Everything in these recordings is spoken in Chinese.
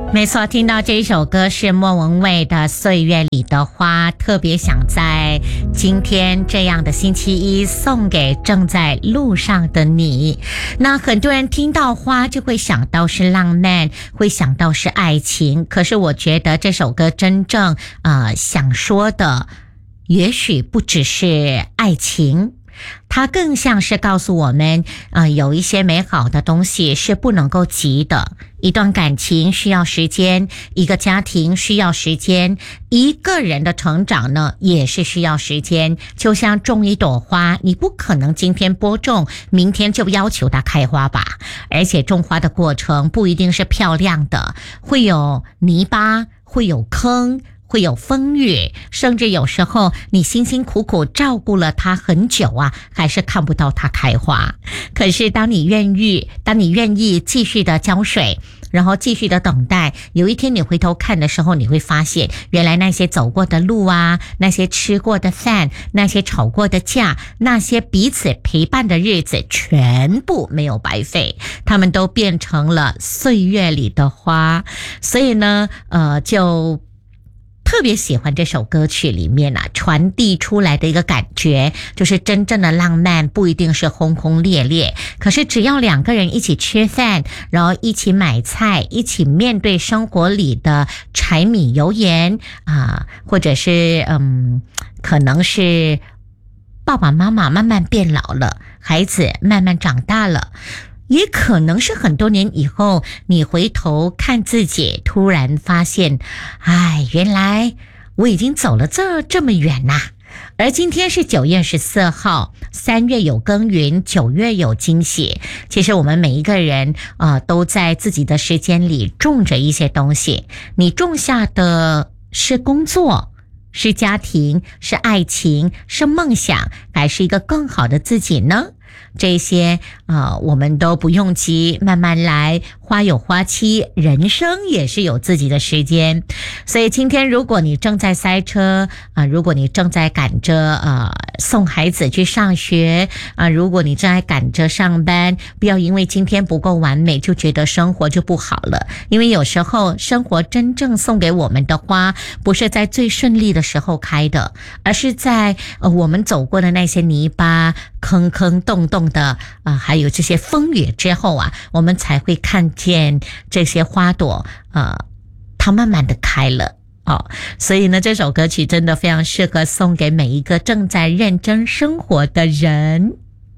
没错，听到这一首歌是莫文蔚的《岁月里的花》，特别想在今天这样的星期一送给正在路上的你。那很多人听到花就会想到是浪漫，会想到是爱情，可是我觉得这首歌真正想说的也许不只是爱情，它更像是告诉我们有一些美好的东西是不能够急的。一段感情需要时间，一个家庭需要时间，一个人的成长呢也是需要时间。就像种一朵花，你不可能今天播种，明天就要求它开花吧。而且种花的过程不一定是漂亮的，会有泥巴，会有坑，会有风雨，甚至有时候你辛辛苦苦照顾了它很久还是看不到它开花。可是当你愿意继续的浇水，然后继续的等待，有一天你回头看的时候，你会发现原来那些走过的路那些吃过的饭，那些吵过的架，那些彼此陪伴的日子全部没有白费，他们都变成了岁月里的花。所以呢就特别喜欢这首歌曲里面传递出来的一个感觉，就是真正的浪漫不一定是轰轰烈烈，可是只要两个人一起吃饭，然后一起买菜，一起面对生活里的柴米油盐或者是可能是爸爸妈妈慢慢变老了，孩子慢慢长大了，也可能是很多年以后你回头看自己，突然发现原来我已经走了这么远而今天是9月14号，3月有耕耘，9月有惊喜。其实我们每一个人都在自己的时间里种着一些东西。你种下的是工作，是家庭，是爱情，是梦想，还是一个更好的自己呢？这些我们都不用急，慢慢来，花有花期，人生也是有自己的时间。所以今天如果你正在塞车如果你正在赶着送孩子去上学如果你正在赶着上班，不要因为今天不够完美就觉得生活就不好了。因为有时候生活真正送给我们的花，不是在最顺利的时候开的，而是在我们走过的那些泥巴、坑坑洞洞的还有这些风雨之后我们才会看见这些花朵它慢慢的开了所以呢，这首歌曲真的非常适合送给每一个正在认真生活的人。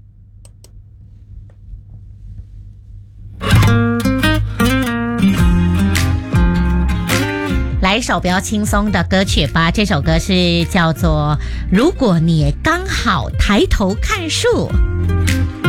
来一首比较轻松的歌曲吧，这首歌是叫做《如果你刚好抬头看树》。